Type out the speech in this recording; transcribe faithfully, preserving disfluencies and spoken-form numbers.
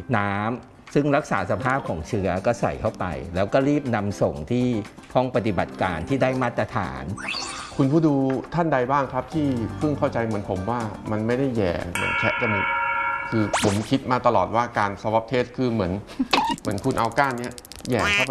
น้ำซึ่งรักษาสภาพของเชื้อก็ใส่เข้าไป แล้วก็รีบนำส่งที่ห้องปฏิบัติการที่ได้มาตรฐานคุณผู้ดูท่านใดบ้างครับที่เพิ่งเข้าใจเหมือนผมว่ามันไม่ได้แย่เหมือนแคะจมูกคือผมคิดมาตลอดว่าการสวอปเทสคือเหมือนเหมือนคุณเอาก้านเนี้ยแย่เข้าไป